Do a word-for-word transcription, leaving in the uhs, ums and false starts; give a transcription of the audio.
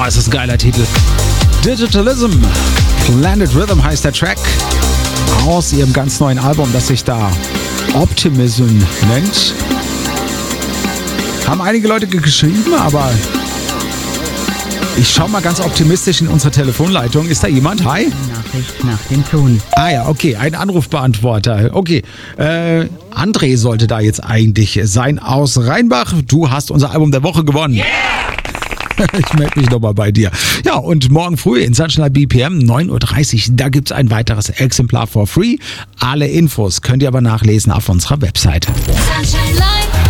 Oh, ist das ein geiler Titel. Digitalism. Planet Rhythm heißt der Track. Aus ihrem ganz neuen Album, das sich da Optimism nennt. Haben einige Leute geschrieben, aber ich schaue mal ganz optimistisch in unsere Telefonleitung. Ist da jemand? Hi? Nachricht nach dem Ton. Ah ja, okay, ein Anrufbeantworter. Okay, äh, André sollte da jetzt eigentlich sein aus Rheinbach. Du hast unser Album der Woche gewonnen. Yeah! Ich melde mich nochmal bei dir. Ja, und morgen früh in Sunshine B P M, neun Uhr dreißig, da gibt's ein weiteres Exemplar for free. Alle Infos könnt ihr aber nachlesen auf unserer Webseite. Sunshine Light.